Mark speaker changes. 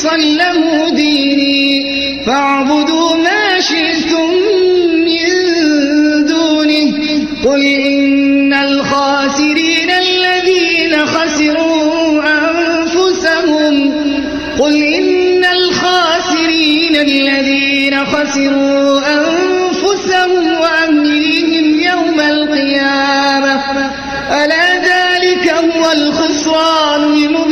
Speaker 1: مخلصا له ديني فاعبدوا ما شئتم من دونه قل إن الخاسرين الذين خسروا أنفسهم وأهليهم يوم القيامة ألا ذلك هو الخسران المبين.